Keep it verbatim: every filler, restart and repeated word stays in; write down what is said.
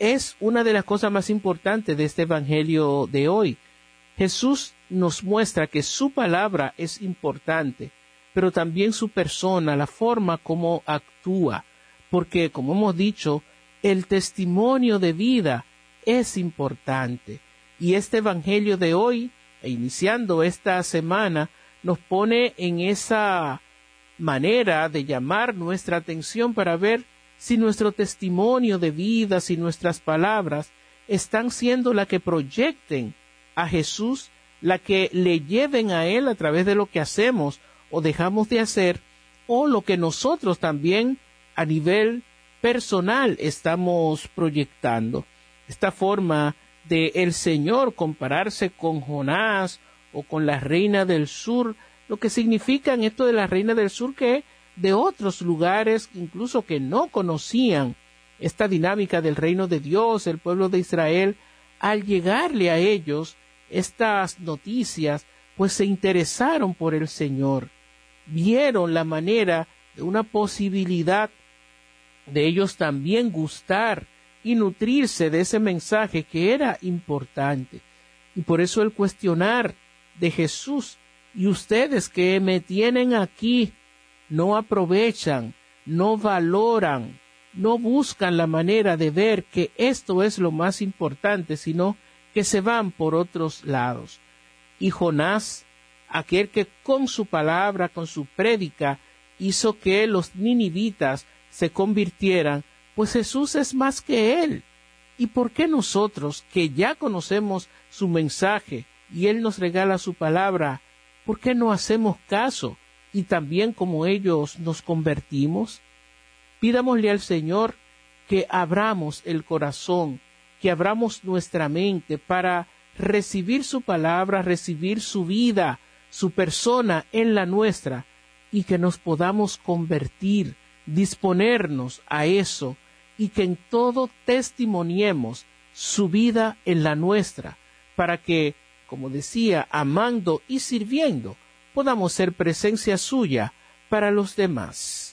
es una de las cosas más importantes de este evangelio de hoy. Jesús nos muestra que su palabra es importante, pero también su persona, la forma como actúa, porque, como hemos dicho, el testimonio de vida es importante. Y este evangelio de hoy, e iniciando esta semana, nos pone en esa manera de llamar nuestra atención para ver si nuestro testimonio de vida, si nuestras palabras están siendo la que proyecten a Jesús, la que le lleven a Él a través de lo que hacemos o dejamos de hacer, o lo que nosotros también a nivel personal estamos proyectando. Esta forma de el Señor compararse con Jonás o con la reina del sur, lo que significa en esto de la reina del sur, que de otros lugares, incluso que no conocían esta dinámica del reino de Dios, el pueblo de Israel, al llegarle a ellos estas noticias, pues se interesaron por el Señor, vieron la manera de una posibilidad de ellos también gustar y nutrirse de ese mensaje que era importante. Y por eso el cuestionar de Jesús: y ustedes que me tienen aquí, no aprovechan, no valoran, no buscan la manera de ver que esto es lo más importante, sino que se van por otros lados. Y Jonás, aquel que con su palabra, con su prédica, hizo que los ninivitas se convirtieran, pues Jesús es más que él. ¿Y por qué nosotros, que ya conocemos su mensaje y él nos regala su palabra, por qué no hacemos caso y también como ellos nos convertimos? Pidámosle al Señor que abramos el corazón, que abramos nuestra mente para recibir su palabra, recibir su vida, su persona en la nuestra, y que nos podamos convertir, disponernos a eso, y que en todo testimoniemos su vida en la nuestra, para que, como decía, amando y sirviendo, podamos ser presencia suya para los demás.